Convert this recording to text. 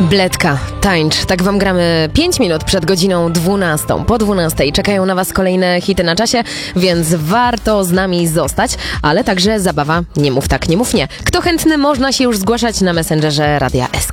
Bledka, tańcz. Tak wam gramy 5 minut przed godziną 12. Po 12 czekają na was kolejne hity na czasie, więc warto z nami zostać, ale także zabawa Nie mów tak, nie mów nie. Kto chętny, można się już zgłaszać na Messengerze Radia SK.